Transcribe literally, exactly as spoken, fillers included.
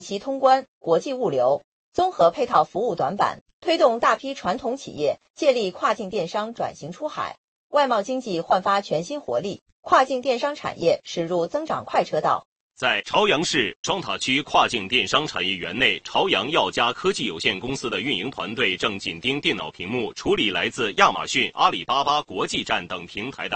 其通关、国际物流、综合配套服务短板，推动大批传统企业借力跨境电商转型出海，外贸经济焕发全新活力，跨境电商产业驶入增长快车道。 在朝阳市双塔区跨境电商产业园内，朝阳耀佳科技有限公司的运营团队正紧盯电脑屏幕，处理来自亚马逊、阿里巴巴国际站等平台的